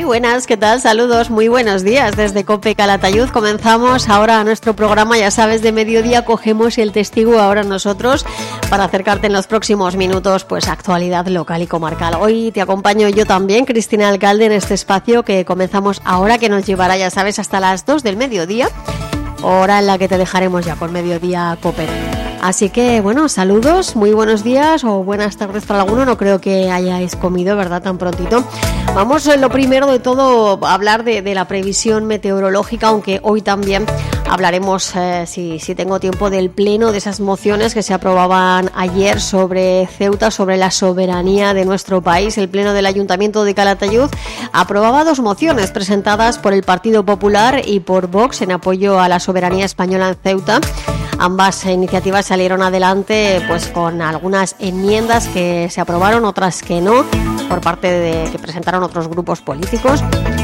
buenas, ¿qué tal? Saludos, muy buenos días desde COPE Calatayud. Comenzamos ahora nuestro programa, ya sabes, de mediodía. Cogemos el testigo ahora nosotros para acercarte en los próximos minutos pues actualidad local y comarcal. Hoy te acompaño yo también, Cristina Alcalde, en este espacio que comenzamos ahora, que nos llevará, ya sabes, hasta las 2 del mediodía, hora en la que te dejaremos ya con Mediodía COPE. Así que, bueno, saludos, muy buenos días o buenas tardes para alguno. No creo que hayáis comido, ¿verdad?, tan prontito. Vamos, lo primero de todo, a hablar de la previsión meteorológica, aunque hoy también hablaremos, si tengo tiempo, del pleno de esas mociones que se aprobaban ayer sobre Ceuta, sobre la soberanía de nuestro país. El pleno del Ayuntamiento de Calatayud aprobaba 2 mociones presentadas por el Partido Popular y por Vox en apoyo a la soberanía española en Ceuta. Ambas iniciativas salieron adelante pues con algunas enmiendas que se aprobaron, otras que no, por parte de que presentaron otros grupos políticos.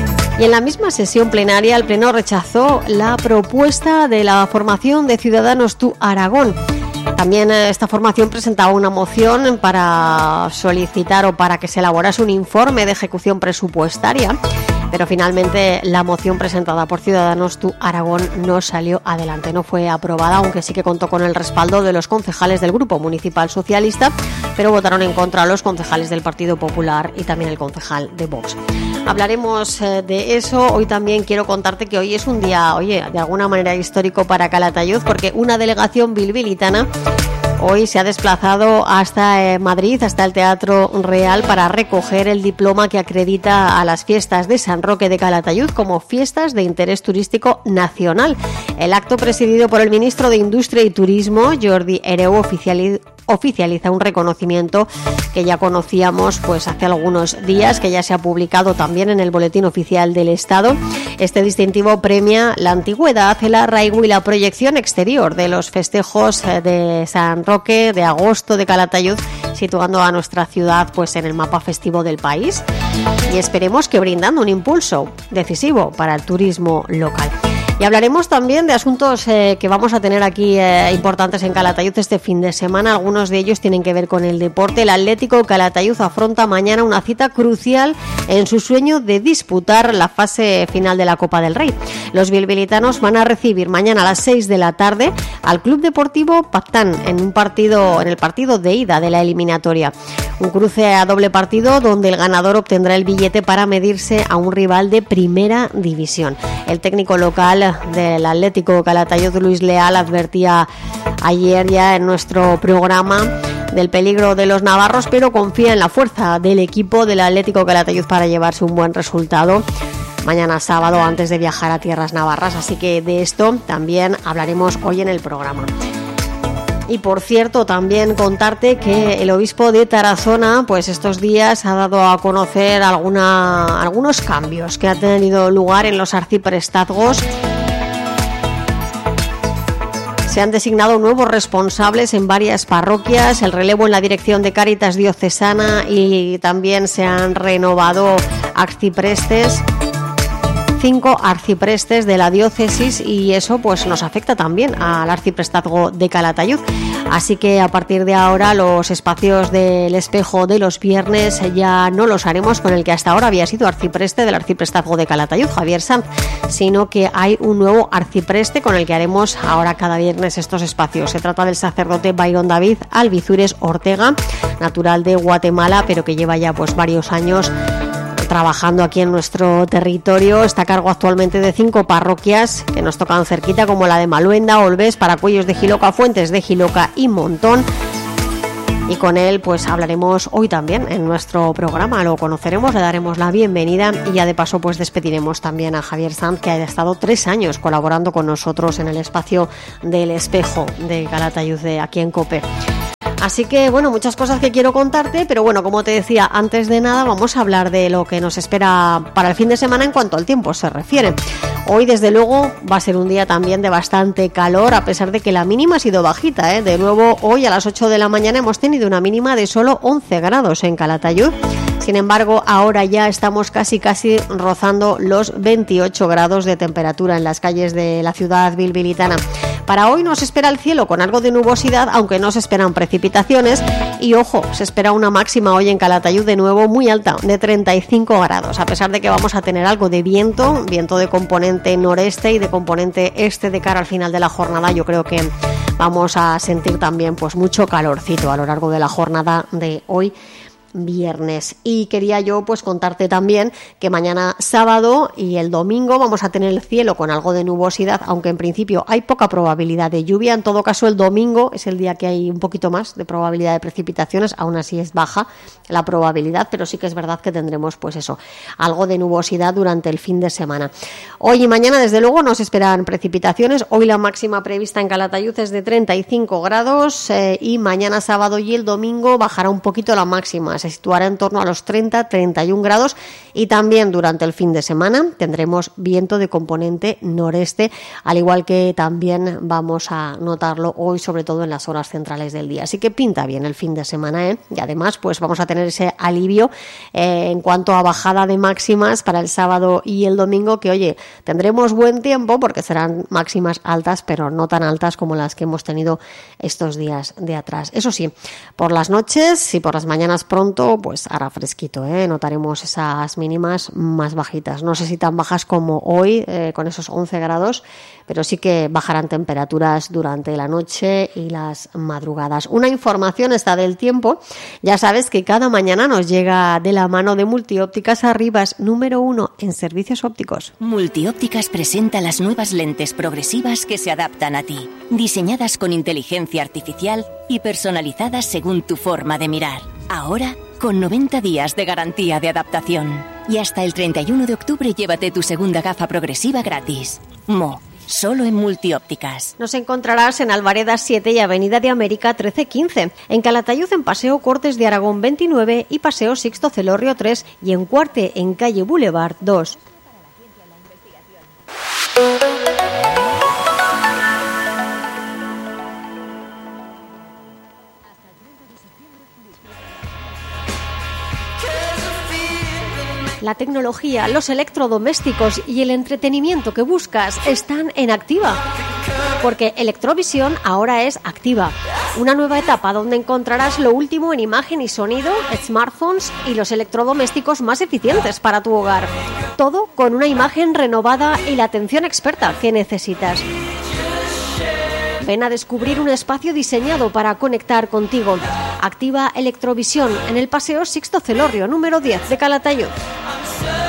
Y en la misma sesión plenaria, el Pleno rechazó la propuesta de la formación de Ciudadanos Tú Aragón. También esta formación presentaba una moción para solicitar o para que se elaborase un informe de ejecución presupuestaria, pero finalmente la moción presentada por Ciudadanos Tú Aragón no salió adelante, no fue aprobada, aunque sí que contó con el respaldo de los concejales del Grupo Municipal Socialista, pero votaron en contra los concejales del Partido Popular y también el concejal de Vox. Hablaremos de eso. Hoy también quiero contarte que hoy es un día, de alguna manera histórico para Calatayud, porque una delegación bilbilitana hoy se ha desplazado hasta Madrid, hasta el Teatro Real, para recoger el diploma que acredita a las fiestas de San Roque de Calatayud como fiestas de interés turístico nacional. El acto, presidido por el ministro de Industria y Turismo, Jordi Hereu, oficializa un reconocimiento que ya conocíamos pues hace algunos días, que ya se ha publicado también en el Boletín Oficial del Estado. Este distintivo premia la antigüedad, el arraigo y la proyección exterior de los festejos de San Roque de agosto de Calatayud, situando a nuestra ciudad pues en el mapa festivo del país, y esperemos que brindando un impulso decisivo para el turismo local. Y hablaremos también de asuntos que vamos a tener aquí importantes en Calatayud este fin de semana. Algunos de ellos tienen que ver con el deporte. El Atlético Calatayud afronta mañana una cita crucial en su sueño de disputar la fase final de la Copa del Rey. Los bilbilitanos van a recibir mañana a las 6 de la tarde al Club Deportivo Pactán en el partido de ida de la eliminatoria. Un cruce a doble partido donde el ganador obtendrá el billete para medirse a un rival de primera división. El técnico local del Atlético Calatayud, Luis Leal, advertía ayer ya en nuestro programa del peligro de los navarros, pero confía en la fuerza del equipo del Atlético Calatayud para llevarse un buen resultado mañana sábado antes de viajar a tierras navarras. Así que de esto también hablaremos hoy en el programa. Y por cierto, también contarte que el obispo de Tarazona pues estos días ha dado a conocer algunos cambios que han tenido lugar en los arciprestazgos. Se han designado nuevos responsables en varias parroquias, el relevo en la dirección de Cáritas Diocesana, y también se han renovado arciprestes, 5 arciprestes de la diócesis, y eso pues nos afecta también al arciprestazgo de Calatayud. Así que a partir de ahora los espacios del espejo de los viernes ya no los haremos con el que hasta ahora había sido arcipreste del arciprestazgo de Calatayud, Javier Sanz, sino que hay un nuevo arcipreste con el que haremos ahora cada viernes estos espacios. Se trata del sacerdote Byron David Albizures Ortega, natural de Guatemala, pero que lleva ya pues varios años trabajando aquí en nuestro territorio. Está a cargo actualmente de 5 parroquias que nos tocan cerquita, como la de Maluenda, Olvés, Paracuellos de Jiloca, Fuentes de Jiloca y Montón. Y con él pues hablaremos hoy también en nuestro programa, lo conoceremos, le daremos la bienvenida, y ya de paso pues despediremos también a Javier Sanz, que ha estado 3 años colaborando con nosotros en el espacio del espejo de Calatayud de aquí en COPE. Así que, bueno, muchas cosas que quiero contarte, pero bueno, como te decía, antes de nada vamos a hablar de lo que nos espera para el fin de semana en cuanto al tiempo se refiere. Hoy, desde luego, va a ser un día también de bastante calor, a pesar de que la mínima ha sido bajita, ¿eh? De nuevo, hoy a las 8 de la mañana hemos tenido una mínima de solo 11 grados en Calatayud. Sin embargo, ahora ya estamos casi rozando los 28 grados de temperatura en las calles de la ciudad bilbilitana. Para hoy nos espera el cielo con algo de nubosidad, aunque no se esperan precipitaciones. Y ojo, se espera una máxima hoy en Calatayud de nuevo muy alta, de 35 grados, a pesar de que vamos a tener algo de viento de componente noreste y de componente este de cara al final de la jornada. Yo creo que vamos a sentir también pues mucho calorcito a lo largo de la jornada de hoy, viernes. Y quería yo pues contarte también que mañana sábado y el domingo vamos a tener el cielo con algo de nubosidad, aunque en principio hay poca probabilidad de lluvia. En todo caso, el domingo es el día que hay un poquito más de probabilidad de precipitaciones, aún así es baja la probabilidad, pero sí que es verdad que tendremos pues eso, algo de nubosidad durante el fin de semana. Hoy y mañana desde luego no se esperan precipitaciones. Hoy la máxima prevista en Calatayud es de 35 grados y mañana sábado y el domingo bajará un poquito la máxima, se situará en torno a los 30-31 grados, y también durante el fin de semana tendremos viento de componente noreste, al igual que también vamos a notarlo hoy, sobre todo en las horas centrales del día. Así que pinta bien el fin de semana, y además pues vamos a tener ese alivio en cuanto a bajada de máximas para el sábado y el domingo, que oye, tendremos buen tiempo porque serán máximas altas, pero no tan altas como las que hemos tenido estos días de atrás. Eso sí, por las noches y por las mañanas pronto pues hará fresquito, notaremos esas mínimas más bajitas, no sé si tan bajas como hoy con esos 11 grados, pero sí que bajarán temperaturas durante la noche y las madrugadas. Una información esta del tiempo, ya sabes que cada mañana nos llega de la mano de Multiópticas Arribas, número 1 en servicios ópticos. Multiópticas presenta las nuevas lentes progresivas que se adaptan a ti, diseñadas con inteligencia artificial y personalizadas según tu forma de mirar. Ahora, con 90 días de garantía de adaptación. Y hasta el 31 de octubre llévate tu segunda gafa progresiva gratis. Solo en Multiópticas. Nos encontrarás en Alvareda 7 y Avenida de América 13-15, en Calatayud en Paseo Cortes de Aragón 29 y Paseo Sixto Celorrio 3, y en Cuarte en Calle Boulevard 2. La tecnología, los electrodomésticos y el entretenimiento que buscas están en Activa, porque Electrovisión ahora es Activa, una nueva etapa donde encontrarás lo último en imagen y sonido, smartphones y los electrodomésticos más eficientes para tu hogar. Todo con una imagen renovada y la atención experta que necesitas. Ven a descubrir un espacio diseñado para conectar contigo. Activa Electrovisión en el Paseo Sixto Celorrio, número 10 de Calatayud.